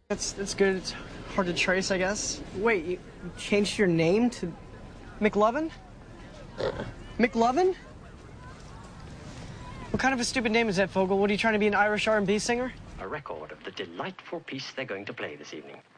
That's good. It's hard to trace, I guess. Wait, you changed your name to McLovin? McLovin? What kind of a stupid name is that, Fogel? What, are you trying to be an Irish R&B singer? A record of the delightful piece they're going to play this evening.